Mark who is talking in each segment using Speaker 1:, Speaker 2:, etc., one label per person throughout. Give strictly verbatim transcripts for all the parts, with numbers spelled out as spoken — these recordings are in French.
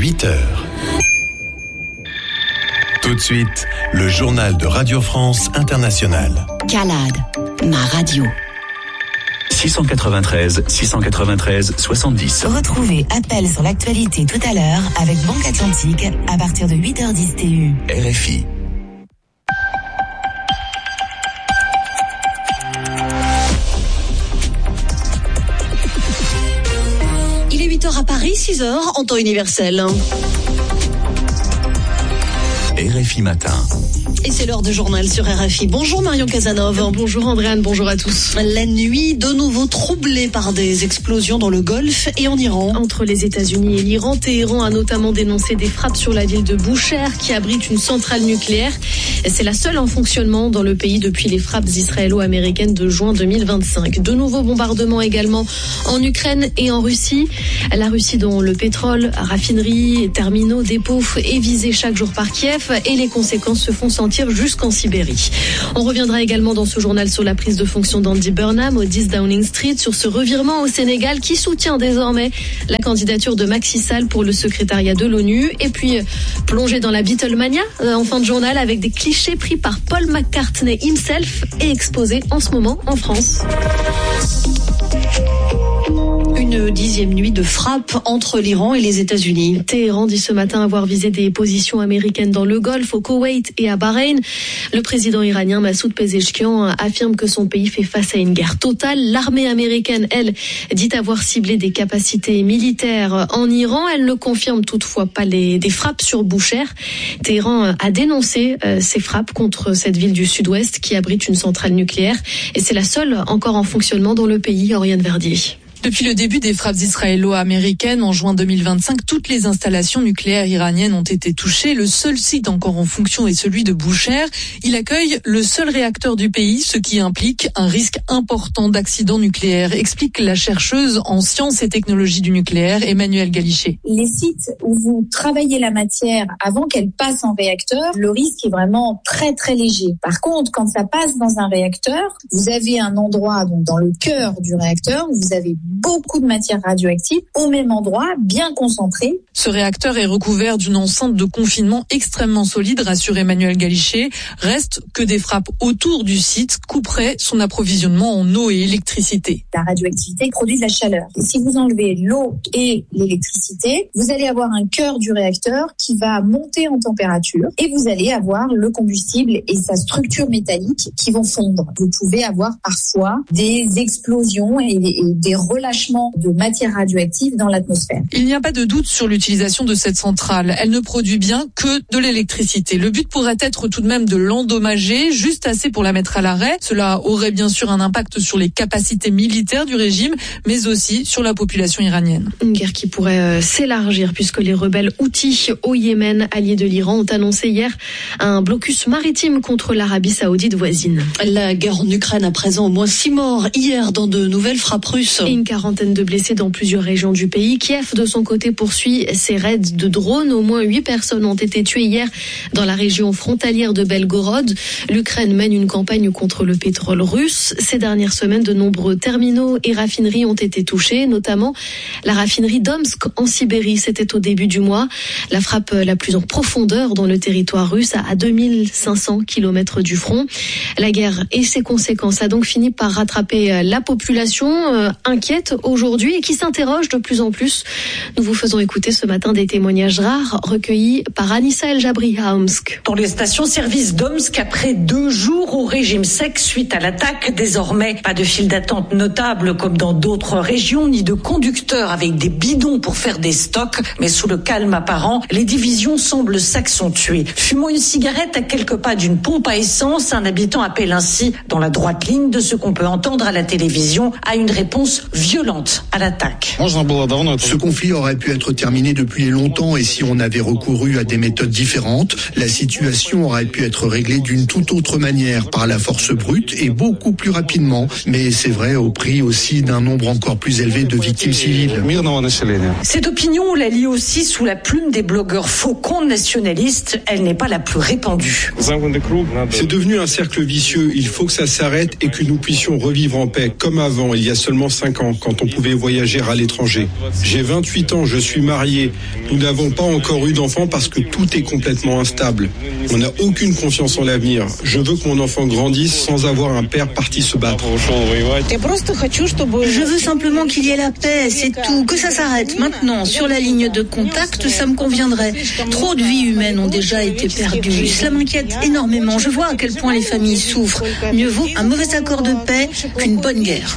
Speaker 1: huit heures. Tout de suite, le journal de Radio France Internationale.
Speaker 2: Calade, ma radio.
Speaker 3: six cent quatre-vingt-treize, six cent quatre-vingt-treize, soixante-dix.
Speaker 2: Retrouvez Appel sur l'actualité tout à l'heure avec Banque Atlantique à partir de huit heures dix T U.
Speaker 3: R F I.
Speaker 4: Il est huit heures à Paris, six heures en temps universel.
Speaker 3: R F I Matin.
Speaker 4: Et c'est l'heure du journal sur R F I. Bonjour Marion Casanov.
Speaker 5: Bonjour Andréane, bonjour à tous.
Speaker 4: La nuit, de nouveau troublée par des explosions dans le Golfe et en Iran.
Speaker 5: Entre les États-Unis et l'Iran, Téhéran a notamment dénoncé des frappes sur la ville de Boucher qui abrite une centrale nucléaire. C'est la seule en fonctionnement dans le pays depuis les frappes israélo-américaines de juin deux mille vingt-cinq. De nouveaux bombardements également en Ukraine et en Russie. La Russie dont le pétrole, raffineries, terminaux, dépôts est visé chaque jour par Kiev et les conséquences se font sentir jusqu'en Sibérie. On reviendra également dans ce journal sur la prise de fonction d'Andy Burnham au dix Downing Street, sur ce revirement au Sénégal qui soutient désormais la candidature de Macky Sall pour le secrétariat de l'ONU. Et puis, plonger dans la Beatlemania en fin de journal avec des clichés pris par Paul McCartney himself et exposés en ce moment en France.
Speaker 4: Une dixième nuit de frappe entre l'Iran et les États-Unis.
Speaker 5: Téhéran dit ce matin avoir visé des positions américaines dans le Golfe, au Koweït et à Bahreïn. Le président iranien Massoud Pezeshkian affirme que son pays fait face à une guerre totale. L'armée américaine, elle, dit avoir ciblé des capacités militaires en Iran. Elle ne confirme toutefois pas les des frappes sur Boucher. Téhéran a dénoncé euh, ces frappes contre cette ville du sud-ouest qui abrite une centrale nucléaire. Et c'est la seule encore en fonctionnement dans le pays. Oriane Verdier.
Speaker 6: Depuis le début des frappes israélo-américaines en juin deux mille vingt-cinq, toutes les installations nucléaires iraniennes ont été touchées. Le seul site encore en fonction est celui de Boucher. Il accueille le seul réacteur du pays, ce qui implique un risque important d'accident nucléaire, explique la chercheuse en sciences et technologies du nucléaire, Emmanuelle Galichet.
Speaker 7: Les sites où vous travaillez la matière avant qu'elle passe en réacteur, le risque est vraiment très très léger. Par contre, quand ça passe dans un réacteur, vous avez un endroit donc dans le cœur du réacteur où vous avez beaucoup de matière radioactive au même endroit, bien concentrée.
Speaker 6: Ce réacteur est recouvert d'une enceinte de confinement extrêmement solide, rassure Emmanuelle Galichet. Reste que des frappes autour du site couperaient son approvisionnement en eau et électricité.
Speaker 7: La radioactivité produit de la chaleur. Et si vous enlevez l'eau et l'électricité, vous allez avoir un cœur du réacteur qui va monter en température et vous allez avoir le combustible et sa structure métallique qui vont fondre. Vous pouvez avoir parfois des explosions et des relâchements de matière radioactive dans l'atmosphère.
Speaker 6: Il n'y a pas de doute sur l'utilisation de cette centrale. Elle ne produit bien que de l'électricité. Le but pourrait être tout de même de l'endommager, juste assez pour la mettre à l'arrêt. Cela aurait bien sûr un impact sur les capacités militaires du régime, mais aussi sur la population iranienne.
Speaker 5: Une guerre qui pourrait euh, s'élargir puisque les rebelles Houthis au Yémen, alliés de l'Iran, ont annoncé hier un blocus maritime contre l'Arabie saoudite voisine.
Speaker 4: La guerre en Ukraine à présent, au moins six morts hier dans de nouvelles frappes russes.
Speaker 5: Et une quarantaine de blessés dans plusieurs régions du pays. Kiev, de son côté, poursuit ses raids de drones. Au moins huit personnes ont été tuées hier dans la région frontalière de Belgorod. L'Ukraine mène une campagne contre le pétrole russe. Ces dernières semaines, de nombreux terminaux et raffineries ont été touchés, notamment la raffinerie d'Omsk en Sibérie. C'était au début du mois. La frappe la plus en profondeur dans le territoire russe, à deux mille cinq cents kilomètres du front. La guerre et ses conséquences a donc fini par rattraper la population euh, inquiète aujourd'hui et qui s'interroge de plus en plus. Nous vous faisons écouter ce matin des témoignages rares recueillis par Anissa El Jabri à Omsk.
Speaker 8: Dans les stations-service d'Omsk, après deux jours au régime sec suite à l'attaque, désormais pas de file d'attente notable comme dans d'autres régions, ni de conducteurs avec des bidons pour faire des stocks, mais sous le calme apparent, les divisions semblent s'accentuer. Fumant une cigarette à quelques pas d'une pompe à essence, un habitant appelle ainsi, dans la droite ligne de ce qu'on peut entendre à la télévision, à une réponse violente à l'attaque.
Speaker 9: Ce conflit aurait pu être terminé depuis longtemps et si on avait recouru à des méthodes différentes, la situation aurait pu être réglée d'une toute autre manière, par la force brute et beaucoup plus rapidement. Mais c'est vrai au prix aussi d'un nombre encore plus élevé de victimes civiles.
Speaker 8: Cette opinion, on la lit aussi sous la plume des blogueurs faucons nationalistes. Elle n'est pas la plus répandue.
Speaker 10: C'est devenu un cercle vicieux. Il faut que ça s'arrête et que nous puissions revivre en paix comme avant, il y a seulement cinq ans. avant, quand on pouvait voyager à l'étranger. J'ai vingt-huit ans, je suis marié. Nous n'avons pas encore eu d'enfants parce que tout est complètement instable. On n'a aucune confiance en l'avenir. Je veux que mon enfant grandisse sans avoir un père parti se battre.
Speaker 11: Je veux simplement qu'il y ait la paix, c'est tout, que ça s'arrête. Maintenant, sur la ligne de contact, ça me conviendrait. Trop de vies humaines ont déjà été perdues. Cela m'inquiète énormément. Je vois à quel point les familles souffrent. Mieux vaut un mauvais accord de paix qu'une bonne guerre.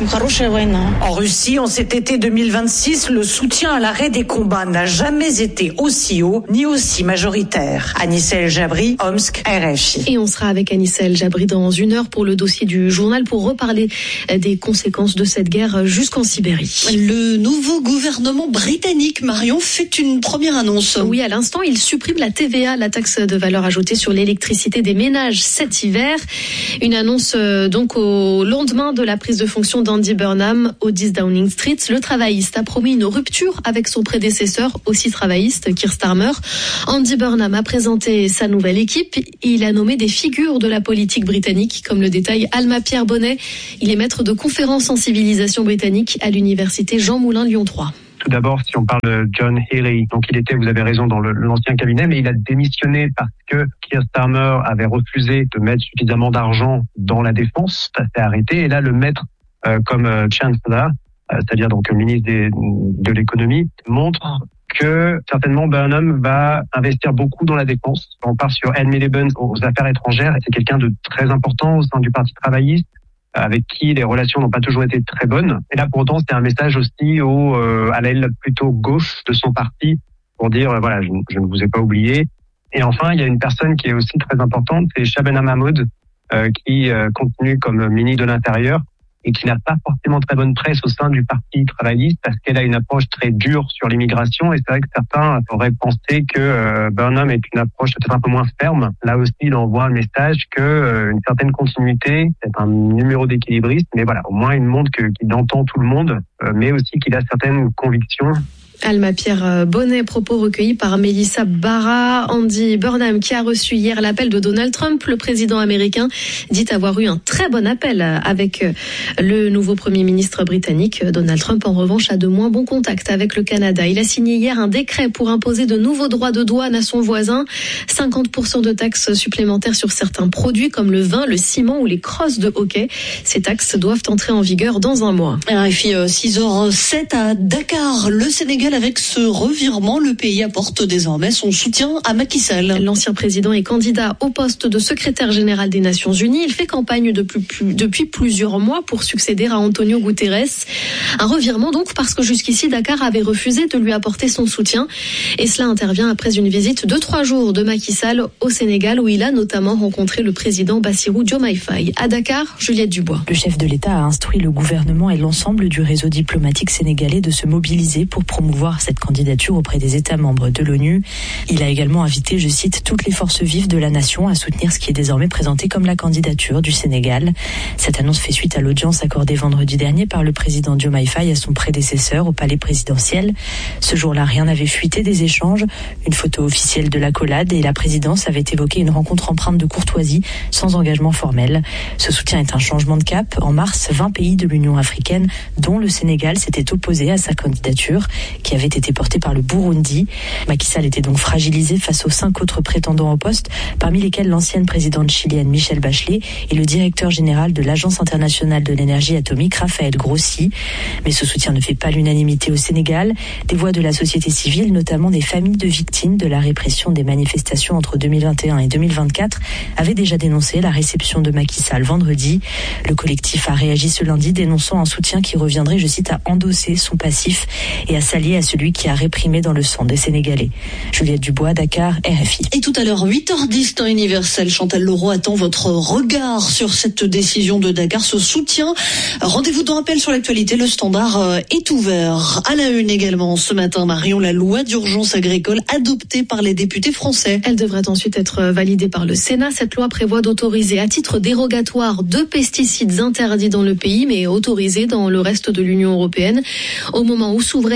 Speaker 8: En Russie, en cet été deux mille vingt-six, le soutien à l'arrêt des combats n'a jamais été aussi haut ni aussi majoritaire. Anissa El Jabri, Omsk, R F I.
Speaker 5: Et on sera avec Anissa El Jabri dans une heure pour le dossier du journal pour reparler des conséquences de cette guerre jusqu'en Sibérie.
Speaker 4: Le nouveau gouvernement britannique, Marion, fait une première annonce.
Speaker 5: Oui, à l'instant, il supprime la T V A, la taxe de valeur ajoutée sur l'électricité des ménages cet hiver. Une annonce euh, donc au lendemain de la prise de fonction d'Andy Burnham au dix Downing Street. Le travailliste a promis une rupture avec son prédécesseur, aussi travailliste, Keir Starmer. Andy Burnham a présenté sa nouvelle équipe. Il a nommé des figures de la politique britannique, comme le détaille Alma Pierre Bonnet. Il est maître de conférences en civilisation britannique à l'université Jean Moulin Lyon trois.
Speaker 12: Tout d'abord, si on parle de John Healey, donc il était, vous avez raison, dans le, l'ancien cabinet, mais il a démissionné parce que Keir Starmer avait refusé de mettre suffisamment d'argent dans la défense. Ça s'est arrêté. Et là, le mettre euh, comme euh, Chancellor, euh, c'est-à-dire donc ministre des, de l'économie, montre que certainement Burnham va investir beaucoup dans la défense. On part sur Ed Miliband aux affaires étrangères, et c'est quelqu'un de très important au sein du Parti travailliste, avec qui les relations n'ont pas toujours été très bonnes. Et là, pour autant, c'était un message aussi au, euh, à l'aile plutôt gauche de son parti pour dire, euh, voilà, je, je ne vous ai pas oublié. Et enfin, il y a une personne qui est aussi très importante, c'est Shabana Mahmoud, euh, qui euh, continue comme ministre de l'Intérieur et qui n'a pas forcément très bonne presse au sein du Parti travailliste parce qu'elle a une approche très dure sur l'immigration. Et c'est vrai que certains auraient pensé que euh, Burnham est une approche peut-être un peu moins ferme. Là aussi, il envoie un message que euh, une certaine continuité, c'est un numéro d'équilibriste, mais voilà, au moins il montre que, qu'il entend tout le monde, euh, mais aussi qu'il a certaines convictions.
Speaker 5: Alma Pierre Bonnet, propos recueillis par Mélissa Barra. Andy Burnham, qui a reçu hier l'appel de Donald Trump, le président américain, dit avoir eu un très bon appel avec le nouveau Premier ministre britannique. Donald Trump, en revanche, a de moins bons contacts avec le Canada. Il a signé hier un décret pour imposer de nouveaux droits de douane à son voisin, cinquante pour cent de taxes supplémentaires sur certains produits comme le vin, le ciment ou les crosses de hockey. Ces taxes doivent entrer en vigueur dans un mois.
Speaker 4: R F I, six heures sept à Dakar, le Sénégal. Avec ce revirement, le pays apporte désormais son soutien à Macky Sall.
Speaker 5: L'ancien président est candidat au poste de secrétaire général des Nations Unies. Il fait campagne depuis, plus, depuis plusieurs mois pour succéder à Antonio Guterres. Un revirement donc parce que jusqu'ici, Dakar avait refusé de lui apporter son soutien. Et cela intervient après une visite de trois jours de Macky Sall au Sénégal où il a notamment rencontré le président Bassirou Diomaye Faye. À Dakar, Juliette Dubois.
Speaker 13: Le chef de l'État a instruit le gouvernement et l'ensemble du réseau diplomatique sénégalais de se mobiliser pour promouvoir cette candidature auprès des États membres de l'ONU. Il a également invité, je cite, toutes les forces vives de la nation à soutenir ce qui est désormais présenté comme la candidature du Sénégal. Cette annonce fait suite à l'audience accordée vendredi dernier par le président Diomaye Faye à son prédécesseur au palais présidentiel. Ce jour-là, rien n'avait fuité des échanges. Une photo officielle de l'accolade et la présidence avait évoqué une rencontre empreinte de courtoisie sans engagement formel. Ce soutien est un changement de cap. En mars, vingt pays de l'Union africaine, dont le Sénégal, s'étaient opposés à sa candidature, qui avait été porté par le Burundi. Macky Sall était donc fragilisé face aux cinq autres prétendants au poste, parmi lesquels l'ancienne présidente chilienne Michelle Bachelet et le directeur général de l'Agence internationale de l'énergie atomique Raphaël Grossi. Mais ce soutien ne fait pas l'unanimité au Sénégal. Des voix de la société civile, notamment des familles de victimes de la répression des manifestations entre deux mille vingt et un et deux mille vingt-quatre, avaient déjà dénoncé la réception de Macky Sall vendredi. Le collectif a réagi ce lundi, dénonçant un soutien qui reviendrait, je cite, à endosser son passif et à s'allier à celui qui a réprimé dans le sang des Sénégalais. Juliette Dubois, Dakar, R F I.
Speaker 4: Et tout à l'heure, huit heures dix, temps universel. Chantal Leroux attend votre regard sur cette décision de Dakar, ce soutien. Rendez-vous dans Appel sur l'actualité. Le standard est ouvert. À la une également ce matin, Marion, la loi d'urgence agricole adoptée par les députés français.
Speaker 5: Elle devrait ensuite être validée par le Sénat. Cette loi prévoit d'autoriser à titre dérogatoire deux pesticides interdits dans le pays, mais autorisés dans le reste de l'Union européenne. Au moment où s'ouvraient les débats dans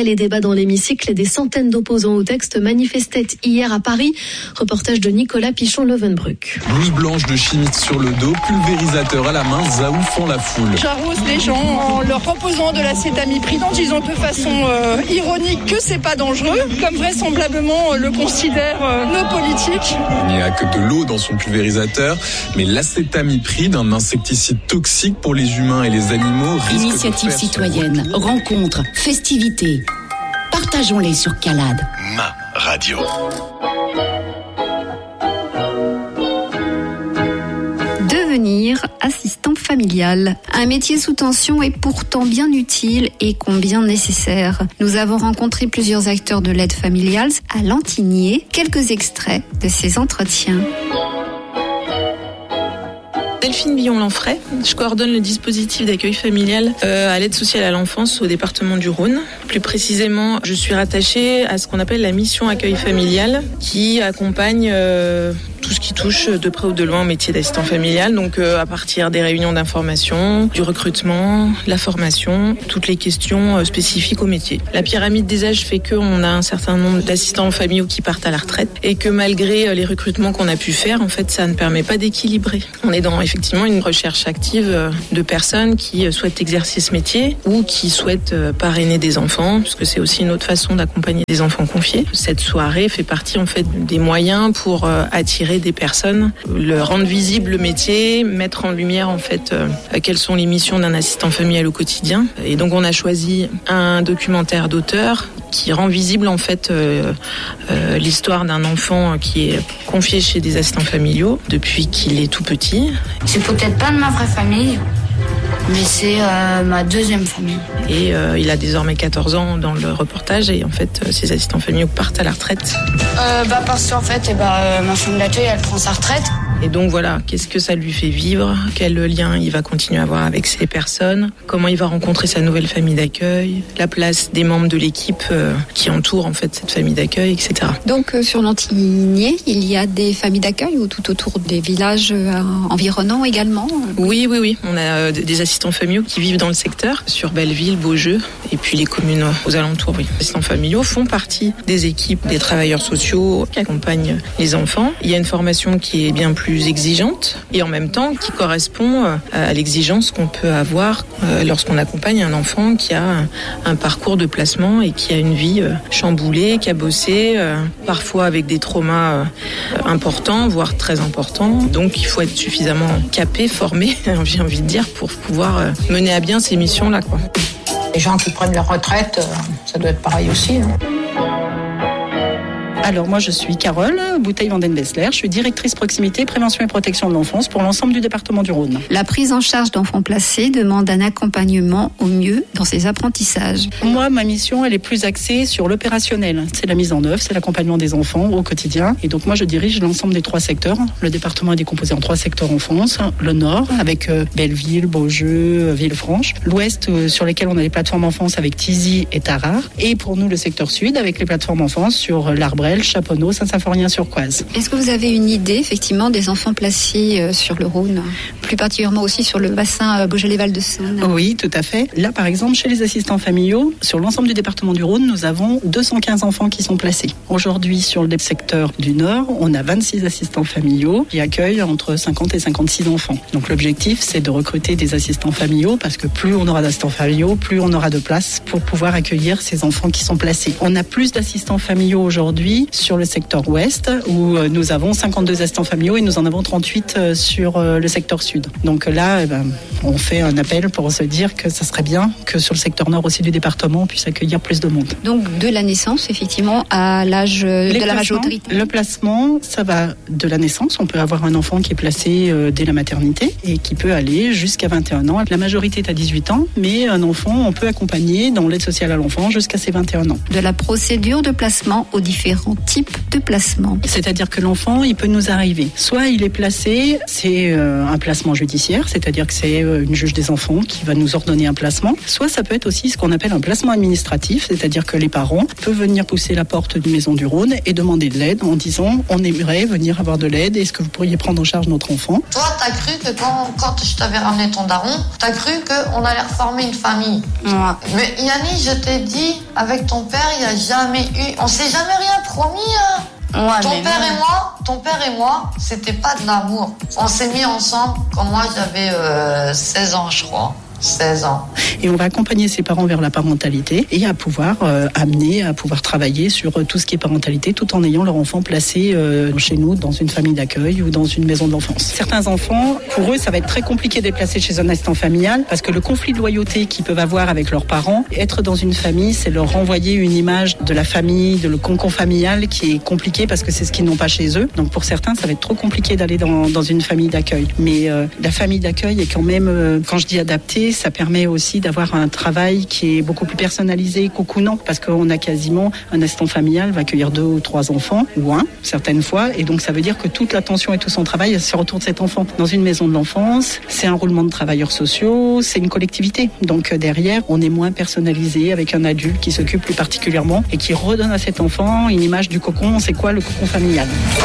Speaker 5: dans l'hémicycle. Des centaines d'opposants au texte manifestaient hier à Paris. Reportage de Nicolas Pichon-Levenbruck.
Speaker 14: Blouse blanche de chimiste sur le dos, pulvérisateur à la main, zaoufant la foule.
Speaker 15: J'arrose les gens en leur proposant de l'acétamipride en disant de façon euh, ironique que c'est pas dangereux, comme vraisemblablement euh, le considèrent euh, nos politiques.
Speaker 14: Il n'y a que de l'eau dans son pulvérisateur, mais l'acétamipride, un insecticide toxique pour les humains et les animaux, risque
Speaker 16: Initiative
Speaker 14: de faire
Speaker 16: citoyenne,
Speaker 14: son...
Speaker 16: rencontres, festivités. Partageons-les sur Calade.
Speaker 1: Ma radio.
Speaker 17: Devenir assistant familial. Un métier sous tension est pourtant bien utile et combien nécessaire. Nous avons rencontré plusieurs acteurs de l'aide familiale à Lantigné. Quelques extraits de ces entretiens.
Speaker 18: Delphine Billon-Lanfray, je coordonne le dispositif d'accueil familial euh, à l'aide sociale à l'enfance au département du Rhône. Plus précisément, je suis rattachée à ce qu'on appelle la mission accueil familial qui accompagne euh, tout ce qui touche de près ou de loin au métier d'assistant familial. Donc euh, à partir des réunions d'information, du recrutement, la formation, toutes les questions euh, spécifiques au métier. La pyramide des âges fait qu'on a un certain nombre d'assistants familiaux qui partent à la retraite et que malgré euh, les recrutements qu'on a pu faire, en fait, ça ne permet pas d'équilibrer. On est dans effectivement une recherche active de personnes qui souhaitent exercer ce métier ou qui souhaitent parrainer des enfants, parce que c'est aussi une autre façon d'accompagner des enfants confiés. Cette soirée fait partie en fait des moyens pour attirer des personnes, leur rendre visible le métier, mettre en lumière en fait quelles sont les missions d'un assistant familial au quotidien. Et donc on a choisi un documentaire d'auteur qui rend visible en fait euh, euh, l'histoire d'un enfant qui est confié chez des assistants familiaux depuis qu'il est tout petit.
Speaker 19: C'est peut-être pas de ma vraie famille, mais c'est euh, ma deuxième famille.
Speaker 18: Et euh, il a désormais quatorze ans dans le reportage et en fait euh, ses assistants familiaux partent à la retraite.
Speaker 19: Euh, bah parce qu'en fait, eh bah, euh, ma femme d'accueil, elle prend sa retraite.
Speaker 18: Et donc voilà, qu'est-ce que ça lui fait vivre, quel lien il va continuer à avoir avec ces personnes, comment il va rencontrer sa nouvelle famille d'accueil, la place des membres de l'équipe euh, qui entourent en fait cette famille d'accueil, et cetera.
Speaker 17: Donc euh, sur Lantigné, il y a des familles d'accueil ou tout autour des villages euh, environnants également?
Speaker 18: Oui, oui, oui. On a euh, des assistants familiaux qui vivent dans le secteur, sur Belleville, Beaujeu, et puis les communes aux alentours. Oui. Les assistants familiaux font partie des équipes des travailleurs sociaux qui accompagnent les enfants. Il y a une formation qui est bien plus exigeante et en même temps qui correspond à l'exigence qu'on peut avoir lorsqu'on accompagne un enfant qui a un parcours de placement et qui a une vie chamboulée, qui a bossé, parfois avec des traumas importants, voire très importants. Donc il faut être suffisamment capé, formé, j'ai envie de dire, pour pouvoir mener à bien ces missions-là, quoi.
Speaker 20: Les gens qui prennent leur retraite, ça doit être pareil aussi, hein.
Speaker 21: Alors moi je suis Carole Bouteille-Vanden-Bessler, je suis directrice proximité, prévention et protection de l'enfance pour l'ensemble du département du Rhône.
Speaker 17: La prise en charge d'enfants placés demande un accompagnement au mieux dans ses apprentissages.
Speaker 21: Moi ma mission elle est plus axée sur l'opérationnel, c'est la mise en œuvre, c'est l'accompagnement des enfants au quotidien et donc moi je dirige l'ensemble des trois secteurs. Le département est décomposé en trois secteurs en France, le nord avec Belleville, Beaujeu, Villefranche, l'ouest sur lesquels on a les plateformes enfance avec Tizy et Tarare et pour nous le secteur sud avec les plateformes enfance sur l'Arbrel, Chaponneau, Saint-Symphorien-sur-Coise.
Speaker 17: Est-ce que vous avez une idée effectivement des enfants placés sur le Rhône, plus particulièrement aussi sur le bassin Beaujolais-Val-de-Saône?
Speaker 21: Oui, tout à fait. Là, par exemple, chez les assistants familiaux, sur l'ensemble du département du Rhône, nous avons deux cent quinze enfants qui sont placés. Aujourd'hui, sur le secteur du Nord, on a vingt-six assistants familiaux qui accueillent entre cinquante et cinquante-six enfants. Donc l'objectif, c'est de recruter des assistants familiaux parce que plus on aura d'assistants familiaux, plus on aura de place pour pouvoir accueillir ces enfants qui sont placés. On a plus d'assistants familiaux aujourd'hui sur le secteur ouest où nous avons cinquante-deux assistants familiaux et nous en avons trente-huit sur le secteur sud. Donc là, eh ben, on fait un appel pour se dire que ça serait bien que sur le secteur nord aussi du département, on puisse accueillir plus de monde.
Speaker 17: Donc de la naissance, effectivement, à l'âge Les de la majorité.
Speaker 21: Le placement, ça va de la naissance. On peut avoir un enfant qui est placé euh, dès la maternité et qui peut aller jusqu'à vingt et un ans. La majorité est à dix-huit ans, mais un enfant, on peut accompagner dans l'aide sociale à l'enfant jusqu'à ses vingt et un ans.
Speaker 17: De la procédure de placement aux différents types de placement.
Speaker 21: C'est-à-dire que l'enfant, il peut nous arriver. Soit il est placé, c'est euh, un placement placement judiciaire, c'est-à-dire que c'est une juge des enfants qui va nous ordonner un placement. Soit ça peut être aussi ce qu'on appelle un placement administratif, c'est-à-dire que les parents peuvent venir pousser la porte d'une maison du Rhône et demander de l'aide en disant on aimerait venir avoir de l'aide, est-ce que vous pourriez prendre en charge notre enfant?
Speaker 2: Toi, t'as cru que quand, quand je t'avais ramené ton daron, t'as cru qu'on allait reformer une famille. Ouais. Mais Yanni, je t'ai dit, avec ton père, il n'y a jamais eu... On s'est jamais rien promis, hein. Ouais, ton père et moi, ton père et moi, c'était pas de l'amour. On s'est mis ensemble quand moi j'avais euh, seize ans, je crois. seize ans.
Speaker 21: Et on va accompagner ses parents vers la parentalité et à pouvoir euh, amener, à pouvoir travailler sur euh, tout ce qui est parentalité tout en ayant leur enfant placé euh, chez nous dans une famille d'accueil ou dans une maison de l'enfance. Certains enfants, pour eux, ça va être très compliqué d'être placés chez un assistant familial parce que le conflit de loyauté qu'ils peuvent avoir avec leurs parents, être dans une famille, c'est leur renvoyer une image de la famille, de le cocon familial qui est compliqué parce que c'est ce qu'ils n'ont pas chez eux. Donc pour certains, ça va être trop compliqué d'aller dans, dans une famille d'accueil. Mais euh, la famille d'accueil est quand même, euh, quand je dis adaptée, ça permet aussi d'avoir un travail qui est beaucoup plus personnalisé, cocoonant, parce qu'on a quasiment un assistant familial va accueillir deux ou trois enfants, ou un, certaines fois, et donc ça veut dire que toute l'attention et tout son travail se retourne de cet enfant. Dans une maison de l'enfance, c'est un roulement de travailleurs sociaux, c'est une collectivité. Donc derrière, on est moins personnalisé avec un adulte qui s'occupe plus particulièrement et qui redonne à cet enfant une image du cocon. C'est quoi le cocon familial?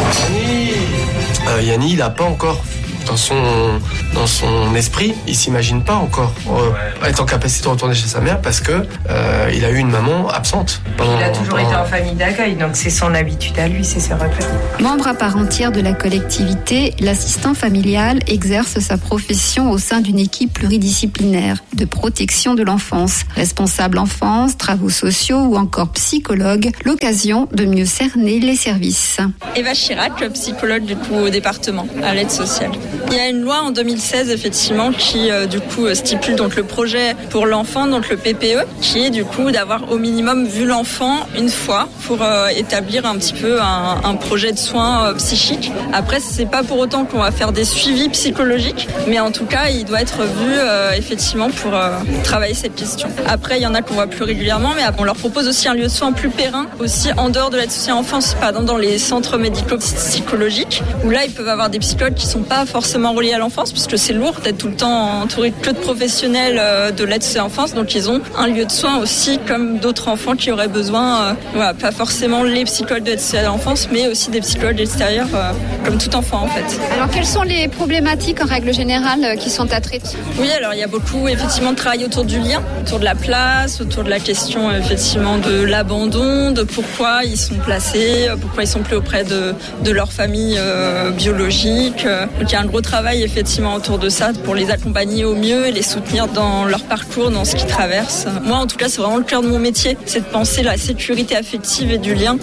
Speaker 22: euh, Yanni, il n'a pas encore... Dans son, dans son esprit, il s'imagine pas encore euh, être en capacité de retourner chez sa mère parce que euh, il a eu une maman absente.
Speaker 23: Pendant, il a toujours pendant... été en famille d'accueil, donc c'est son habitude à lui, c'est ses repères.
Speaker 17: Membre à part entière de la collectivité, l'assistant familial exerce sa profession au sein d'une équipe pluridisciplinaire de protection de l'enfance. Responsable enfance, travaux sociaux ou encore psychologue, l'occasion de mieux cerner les services.
Speaker 24: Eva Chirac, psychologue du coup au département, à l'aide sociale. Il y a une loi en deux mille seize effectivement qui euh, du coup stipule donc le projet pour l'enfant, donc le P P E, qui est du coup d'avoir au minimum vu l'enfant une fois pour euh, établir un petit peu un, un projet de soins euh, psychiques. Après, c'est pas pour autant qu'on va faire des suivis psychologiques, mais en tout cas, il doit être vu euh, effectivement pour euh, travailler cette question. Après, il y en a qu'on voit plus régulièrement, mais on leur propose aussi un lieu de soins plus périn, aussi en dehors de l'aide sociale enfance, par exemple dans les centres médico-psychologiques, où là, ils peuvent avoir des psychologues qui sont pas forcément reliés à l'enfance, parce que c'est lourd d'être tout le temps entouré que de professionnels de l'aide sociale à l'enfance, donc ils ont un lieu de soins aussi comme d'autres enfants qui auraient besoin, euh, voilà, pas forcément les psychologues de l'aide sociale à l'enfance, mais aussi des psychologues de l'extérieur, euh, comme tout enfant en fait.
Speaker 17: Alors quelles sont les problématiques en règle générale qui sont à traiter?
Speaker 24: Oui, alors il y a beaucoup effectivement de travail autour du lien, autour de la place, autour de la question effectivement de l'abandon, de pourquoi ils sont placés, pourquoi ils sont plus auprès de, de leur famille euh, biologique. Donc il y a un gros travail effectivement autour de ça pour les accompagner au mieux et les soutenir dans leur parcours, dans ce qu'ils traversent. Moi en tout cas c'est vraiment le cœur de mon métier, c'est de penser la sécurité affective et du lien.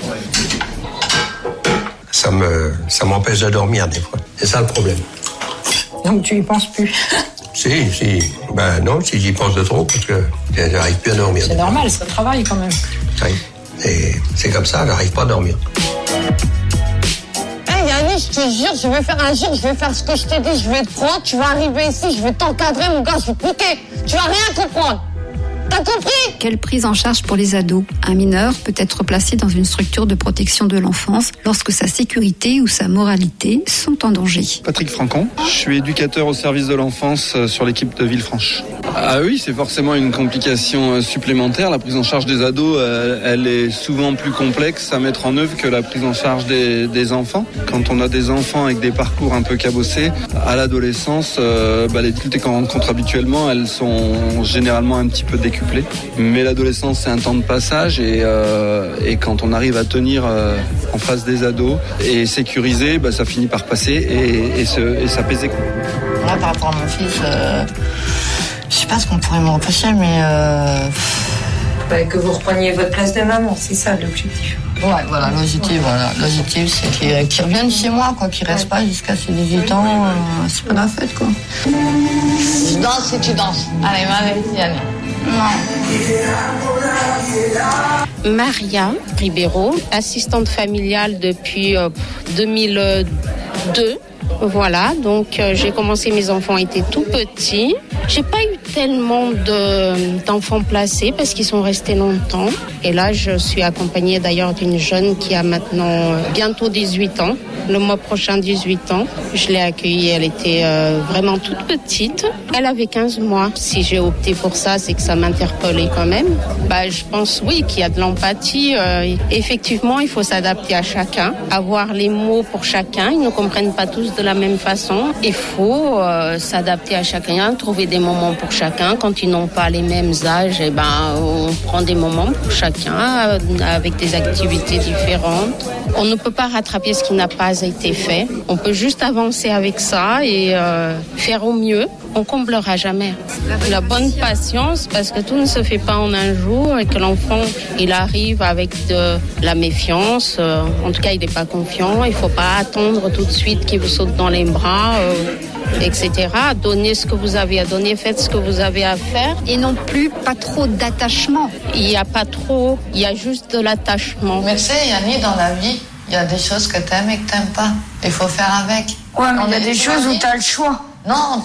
Speaker 22: Ça me, ça m'empêche de dormir des fois, c'est ça le problème.
Speaker 20: Donc tu y penses plus?
Speaker 22: Si, si, ben non, si j'y pense de trop parce que j'arrive plus à dormir.
Speaker 20: C'est normal, c'est un travail quand même.
Speaker 22: Oui, et c'est comme ça, j'arrive pas à dormir.
Speaker 2: Yanni, je te jure, je vais faire un gire, je vais faire ce que je t'ai dit, je vais te prendre, tu vas arriver ici, je vais t'encadrer, mon gars, je vais t'écouter. Tu vas rien comprendre. T'as compris?
Speaker 17: Quelle prise en charge pour les ados? Un mineur peut être placé dans une structure de protection de l'enfance lorsque sa sécurité ou sa moralité sont en danger.
Speaker 25: Patrick Francon, je suis éducateur au service de l'enfance sur l'équipe de Villefranche. Ah oui, c'est forcément une complication supplémentaire. La prise en charge des ados, elle est souvent plus complexe à mettre en œuvre que la prise en charge des, des enfants. Quand on a des enfants avec des parcours un peu cabossés, à l'adolescence, euh, bah, les difficultés qu'on rencontre habituellement, elles sont généralement un petit peu décuplées. Mais l'adolescence, c'est un temps de passage et, euh, et quand on arrive à tenir euh, en face des ados et sécuriser, bah, ça finit par passer et, et, se, et s'apaiser.
Speaker 2: Là, par rapport à mon fils, euh, je sais pas ce qu'on pourrait me reprocher, mais... Euh...
Speaker 23: Bah, que vous repreniez votre place de maman, c'est ça l'objectif.
Speaker 2: Ouais, voilà, l'objectif, voilà. L'objectif, c'est qu'ils, qu'ils reviennent chez moi, quoi, qu'ils restent pas jusqu'à ses dix-huit ans, euh, c'est pas la fête, quoi. Tu danses et tu danses. Allez, allez, Yann.
Speaker 26: Non. Maria Ribeiro, assistante familiale depuis euh, deux mille deux. Voilà, donc euh, j'ai commencé, mes enfants étaient tout petits. J'ai pas eu tellement de, d'enfants placés parce qu'ils sont restés longtemps. Et là, je suis accompagnée d'ailleurs d'une jeune qui a maintenant bientôt dix-huit ans. Le mois prochain, dix-huit ans. Je l'ai accueillie, elle était euh, vraiment toute petite. Elle avait quinze mois. Si j'ai opté pour ça, c'est que ça m'interpellait quand même. Bah, je pense, oui, qu'il y a de l'empathie. Euh, effectivement, il faut s'adapter à chacun, avoir les mots pour chacun. Ils ne comprennent pas tous de la même façon. Il faut euh, s'adapter à chacun, trouver des moments pour chacun. Quand ils n'ont pas les mêmes âges, eh ben, on prend des moments pour chacun euh, avec des activités différentes. On ne peut pas rattraper ce qui n'a pas été fait. On peut juste avancer avec ça et euh, faire au mieux. On comblera jamais. La bonne patience, parce que tout ne se fait pas en un jour et que l'enfant, il arrive avec de la méfiance. Euh, en tout cas, il n'est pas confiant. Il ne faut pas attendre tout de suite qu'il vous saute dans les bras, euh, et cetera. Donnez ce que vous avez à donner, faites ce que vous avez à faire.
Speaker 17: Et non plus pas trop d'attachement.
Speaker 26: Il n'y a pas trop, il y a juste de l'attachement.
Speaker 2: Mais tu sais, Yanni, dans la vie, il y a des choses que t'aimes et que t'aimes pas. Il faut faire avec.
Speaker 19: Ouais, mais il y a des choses où t'as le choix.
Speaker 2: Non,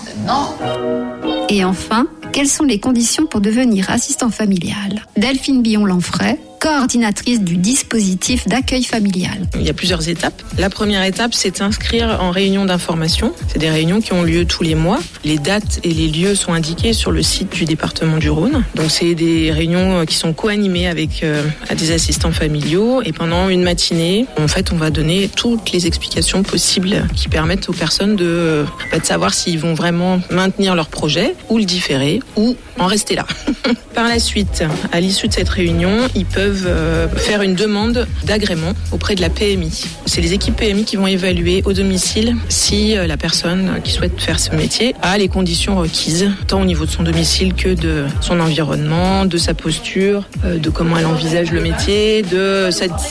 Speaker 2: non.
Speaker 17: Et enfin, quelles sont les conditions pour devenir assistant familial ? Delphine Billon-Lanfray, coordinatrice du dispositif d'accueil familial.
Speaker 18: Il y a plusieurs étapes. La première étape, c'est s'inscrire en réunion d'information. C'est des réunions qui ont lieu tous les mois. Les dates et les lieux sont indiqués sur le site du département du Rhône. Donc c'est des réunions qui sont co-animées avec euh, des assistants familiaux. Et pendant une matinée, en fait, on va donner toutes les explications possibles qui permettent aux personnes de, bah, de savoir s'ils vont vraiment maintenir leur projet ou le différer ou en rester là. Par la suite, à l'issue de cette réunion, ils peuvent faire une demande d'agrément auprès de la P M I. C'est les équipes P M I qui vont évaluer au domicile si la personne qui souhaite faire ce métier a les conditions requises, tant au niveau de son domicile que de son environnement, de sa posture, de comment elle envisage le métier, de sa